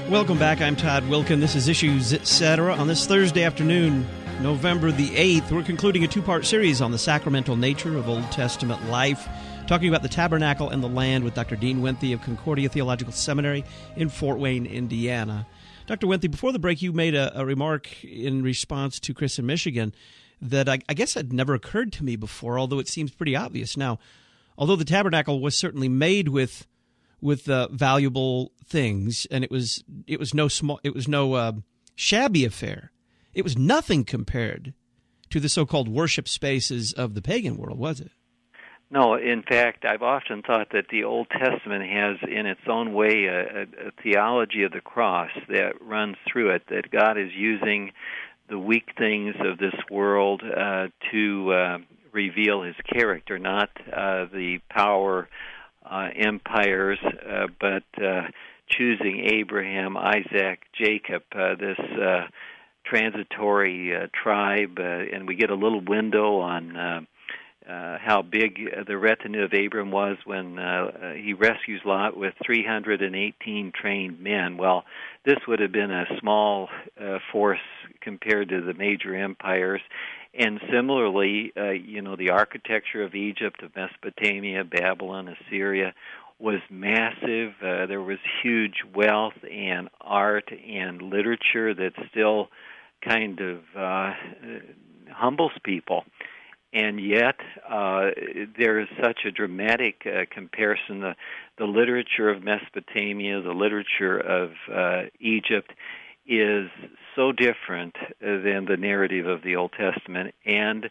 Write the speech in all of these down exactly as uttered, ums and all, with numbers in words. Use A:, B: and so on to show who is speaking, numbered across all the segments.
A: Welcome back. I'm Todd Wilkin. This is Issues Etc. On this Thursday afternoon, November the eighth, we're concluding a two-part series on the sacramental nature of Old Testament life, talking about the tabernacle and the land with Doctor Dean Winthy of Concordia Theological Seminary in Fort Wayne, Indiana. Doctor Winthy, before the break, you made a, a remark in response to Chris in Michigan that I, I guess had never occurred to me before, although it seems pretty obvious now. Although the tabernacle was certainly made with with uh, valuable things, and it was it was no small it was no uh, shabby affair. It was nothing compared to the so-called worship spaces of the pagan world, was it?
B: No, in fact, I've often thought that the Old Testament has, in its own way, a, a theology of the cross that runs through it, that God is using the weak things of this world uh, to uh, reveal His character, not uh, the power uh, empires, uh, but uh, choosing Abraham, Isaac, Jacob, uh, this uh, transitory uh, tribe, uh, and we get a little window on uh, uh, how big the retinue of Abram was when uh, he rescues Lot with three hundred eighteen trained men. Well, this would have been a small uh, force compared to the major empires. And similarly, uh, you know, the architecture of Egypt, of Mesopotamia, Babylon, Assyria was massive. Uh, there was huge wealth and art and literature that still kind of uh, humbles people. And yet, uh, there is such a dramatic uh, comparison. The, the literature of Mesopotamia, the literature of uh, Egypt, is so different than the narrative of the Old Testament, and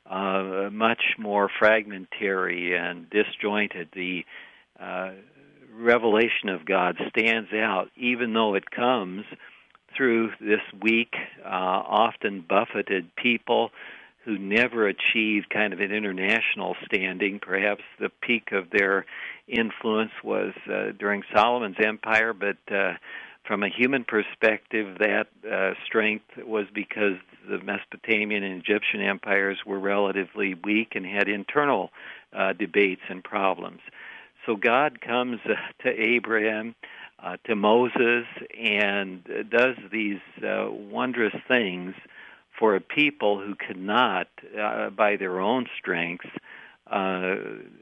B: uh, much more fragmentary and disjointed. The uh, revelation of God stands out, even though it comes through this weak, uh, often buffeted people who never achieved kind of an international standing. Perhaps the peak of their influence was uh, during Solomon's empire, but uh, from a human perspective, that uh, strength was because the Mesopotamian and Egyptian empires were relatively weak and had internal uh, debates and problems. So God comes uh, to Abraham, uh, to Moses, and uh, does these uh, wondrous things for a people who could not, uh, by their own strengths, uh,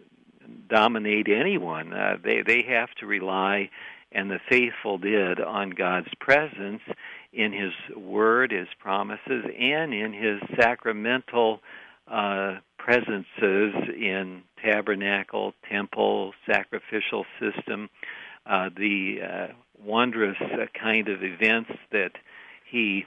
B: dominate anyone. Uh, they they have to rely, and the faithful did, on God's presence in His Word, His promises, and in His sacramental uh, presences in tabernacle, temple, sacrificial system, uh, the uh, wondrous uh, kind of events that He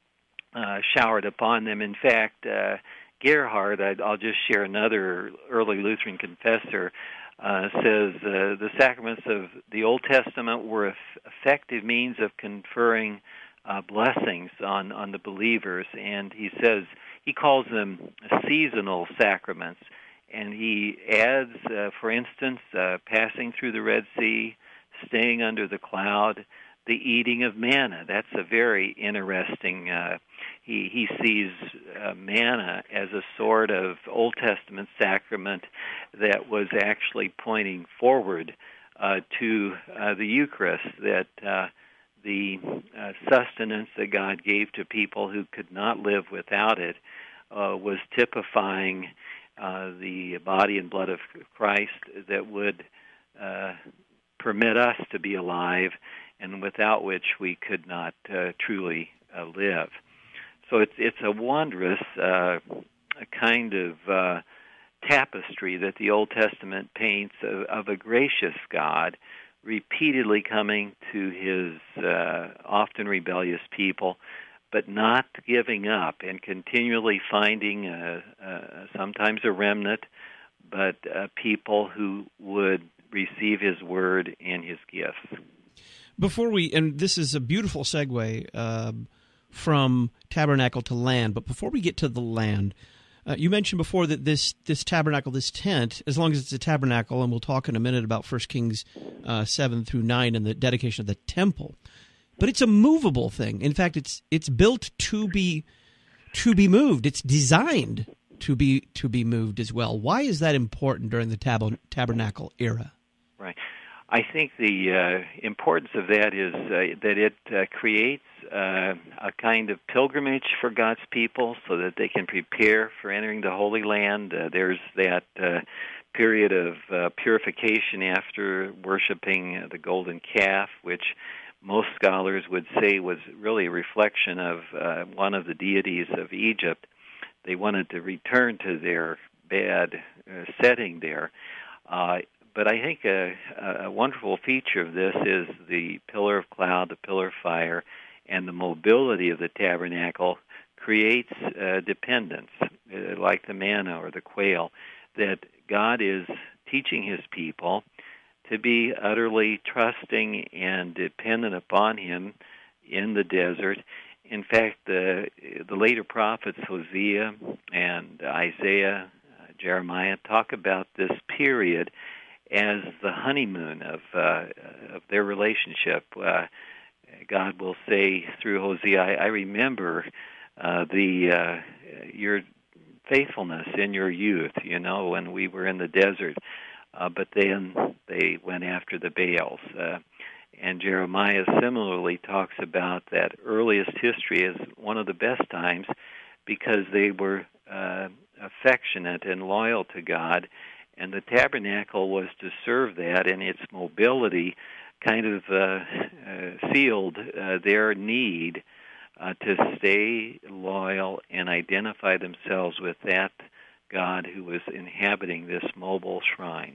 B: uh, showered upon them. In fact, uh, Gerhard, I'll just share another early Lutheran confessor, Uh, says uh, the sacraments of the Old Testament were effective means of conferring uh, blessings on, on the believers, and he says he calls them seasonal sacraments, and he adds, uh, for instance, uh, passing through the Red Sea, staying under the cloud, the eating of manna. That's a very interesting. Uh, he he sees uh, manna as a sort of Old Testament sacrament that was actually pointing forward uh, to uh, the Eucharist. That uh, the uh, sustenance that God gave to people who could not live without it uh, was typifying uh, the body and blood of Christ that would uh, permit us to be alive, and without which we could not uh, truly uh, live. So it's it's a wondrous uh, a kind of uh, tapestry that the Old Testament paints of, of a gracious God repeatedly coming to His uh, often rebellious people, but not giving up and continually finding a, a, sometimes a remnant, but uh, people who would receive His word and His gifts.
A: Before we, and this is a beautiful segue uh, from tabernacle to land, but before we get to the land, uh, you mentioned before that this this tabernacle, this tent, as long as it's a tabernacle, and we'll talk in a minute about First Kings uh, seven through nine and the dedication of the temple, but it's a movable thing. In fact, it's it's built to be to be moved. It's designed to be to be moved as well. Why is that important during the tab- tabernacle era?
B: Right. I think the uh, importance of that is uh, that it uh, creates uh, a kind of pilgrimage for God's people so that they can prepare for entering the Holy Land. Uh, there's that uh, period of uh, purification after worshiping the golden calf, which most scholars would say was really a reflection of uh, one of the deities of Egypt. They wanted to return to their bad uh, setting there. Uh, But I think a, a wonderful feature of this is the pillar of cloud, the pillar of fire, and the mobility of the tabernacle creates uh, dependence, uh, like the manna or the quail, that God is teaching his people to be utterly trusting and dependent upon him in the desert. In fact, the, the later prophets, Hosea and Isaiah, uh, Jeremiah, talk about this period as the honeymoon of uh, of their relationship. Uh, God will say through Hosea, I, I remember uh, the uh, your faithfulness in your youth, you know, when we were in the desert, uh, but then they went after the Baals. Uh, and Jeremiah similarly talks about that earliest history as one of the best times because they were uh, affectionate and loyal to God. And the tabernacle was to serve that, and its mobility kind of uh, uh, sealed uh, their need uh, to stay loyal and identify themselves with that God who was inhabiting this mobile shrine.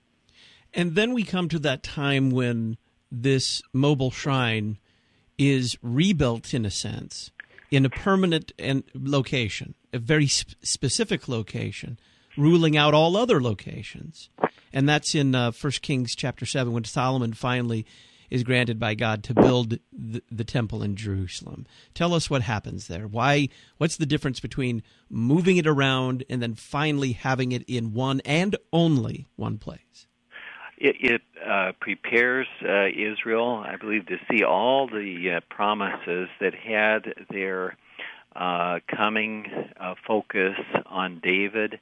A: And then we come to that time when this mobile shrine is rebuilt, in a sense, in a permanent and location, a very sp- specific location, ruling out all other locations. And that's in uh, First Kings chapter seven, when Solomon finally is granted by God to build the, the temple in Jerusalem. Tell us what happens there. Why? What's the difference between moving it around and then finally having it in one and only one place?
B: It, it uh, prepares uh, Israel, I believe, to see all the uh, promises that had their uh, coming uh, focus on David,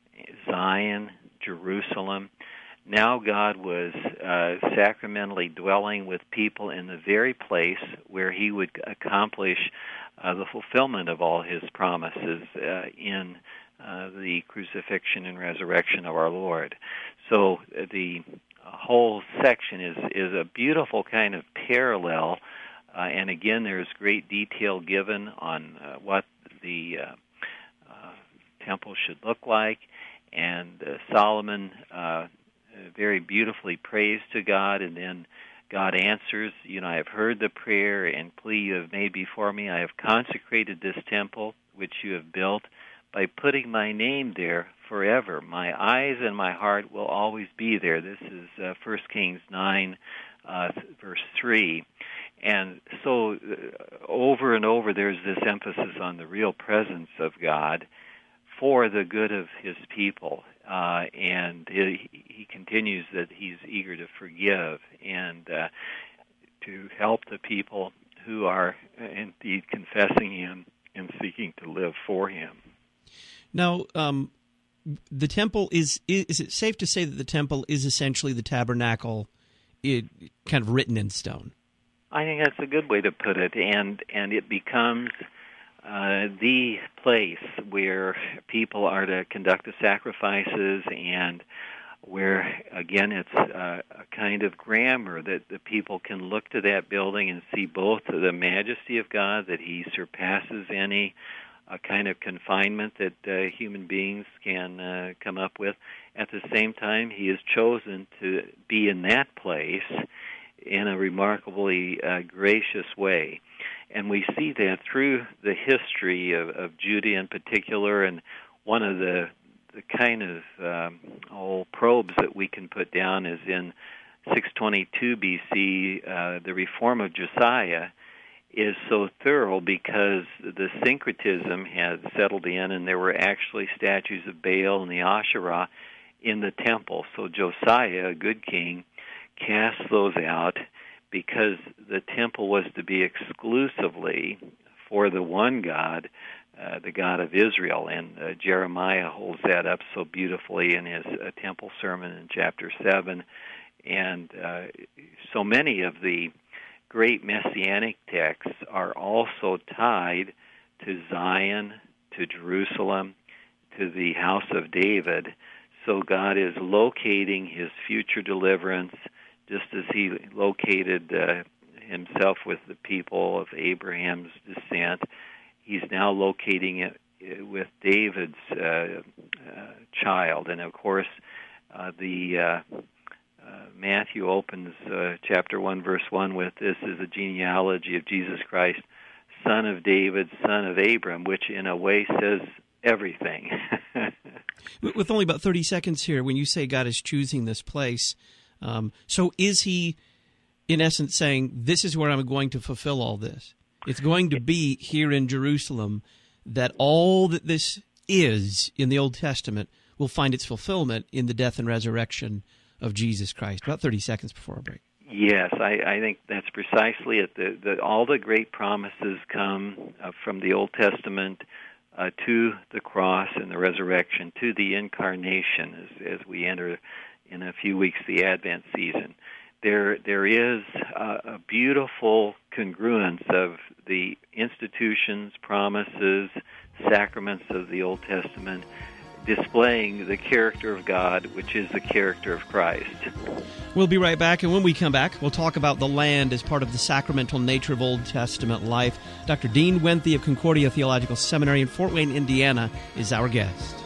B: Zion, Jerusalem. Now God was uh, sacramentally dwelling with people in the very place where he would accomplish uh, the fulfillment of all his promises uh, in uh, the crucifixion and resurrection of our Lord. So uh, the whole section is, is a beautiful kind of parallel, uh, and again there's great detail given on uh, what the uh, uh, temple should look like. And uh, Solomon uh, very beautifully prays to God, and then God answers, you know, I have heard the prayer and plea you have made before me. I have consecrated this temple which you have built by putting my name there forever. My eyes and my heart will always be there. This is uh, First Kings nine, uh, verse three. And so uh, over and over there's this emphasis on the real presence of God for the good of his people. Uh, and he, he continues that he's eager to forgive and uh, to help the people who are indeed confessing him and seeking to live for him.
A: Now, um, the temple is, is it safe to say that the temple is essentially the tabernacle, it, kind of written in stone?
B: I think that's a good way to put it, and, and it becomes Uh, the place where people are to conduct the sacrifices, and where, again, it's uh, a kind of grammar that the people can look to that building and see both the majesty of God, that he surpasses any uh, kind of confinement that uh, human beings can uh, come up with. At the same time, he has chosen to be in that place in a remarkably uh, gracious way. And we see that through the history of, of Judah in particular, and one of the, the kind of um, old probes that we can put down is in six twenty-two B C, uh, the reform of Josiah is so thorough because the syncretism had settled in, and there were actually statues of Baal and the Asherah in the temple. So Josiah, a good king, cast those out, because the temple was to be exclusively for the one God, uh, the God of Israel. And uh, Jeremiah holds that up so beautifully in his uh, temple sermon in chapter seven. And uh, so many of the great messianic texts are also tied to Zion, to Jerusalem, to the house of David. So God is locating his future deliverance, just as he located uh, himself with the people of Abraham's descent. He's now locating it with David's uh, uh, child. And of course, uh, the uh, uh, Matthew opens uh, chapter one, verse one with, "This is the genealogy of Jesus Christ, son of David, son of Abram," which in a way says everything.
A: With only about thirty seconds here, when you say God is choosing this place, um, so is he, in essence, saying, this is where I'm going to fulfill all this? It's going to be here in Jerusalem that all that this is in the Old Testament will find its fulfillment in the death and resurrection of Jesus Christ. About thirty seconds before our break.
B: Yes, I, I think that's precisely it. The, the, all the great promises come uh, from the Old Testament uh, to the cross and the resurrection, to the incarnation as, as we enter in a few weeks the Advent season. There, there is a, a beautiful congruence of the institutions, promises, sacraments of the Old Testament, displaying the character of God, which is the character of Christ.
A: We'll be right back, and when we come back, we'll talk about the land as part of the sacramental nature of Old Testament life. Doctor Dean Wenthe of Concordia Theological Seminary in Fort Wayne, Indiana, is our guest.